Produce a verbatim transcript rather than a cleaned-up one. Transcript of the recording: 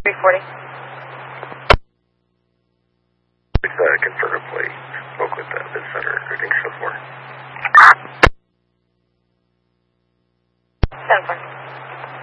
three forty. Please uh, confirm plate. Spoke with the uh, center. Everything's so far. ten four.